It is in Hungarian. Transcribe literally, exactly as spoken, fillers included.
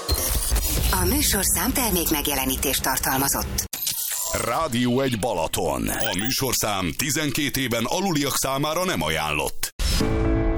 A műsorszám termék megjelenítést tartalmazott. Rádió egy Balaton. A műsorszám tizenkét éven aluliak számára nem ajánlott.